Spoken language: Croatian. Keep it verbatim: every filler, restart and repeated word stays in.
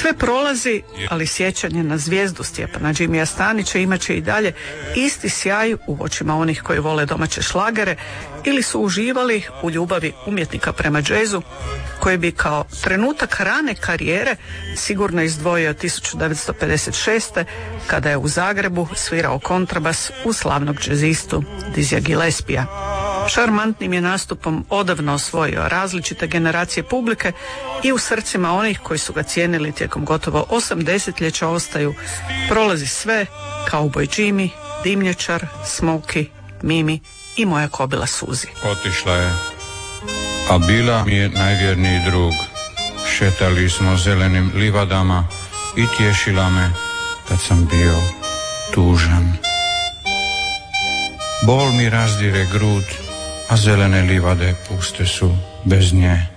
Sve prolazi, ali sjećanje na zvijezdu Stjepana Jimija Stanića imat će i dalje isti sjaj u očima onih koji vole domaće šlagere ili su uživali u ljubavi umjetnika prema džezu, koji bi kao trenutak rane karijere sigurno izdvojio tisuću devetsto pedeset šeste. kada je u Zagrebu svirao kontrabas u slavnog džezistu Dizzyja Gillespija. Šarmantnim je nastupom odavno osvojio različite generacije publike i u srcima onih koji su ga cijenili tijekom gotovo osam desetljeća ostaju Prolazi sve, Kauboj Jimmy, Dimnjačar, Smokey, Mimi i Moja kobila Suzi. Otišla je, a bila mi je najvjerniji drug. Šetali smo zelenim livadama i tješila me kad sam bio tužan. Bol mi razdire grud, a zelene livade puste su bez nje.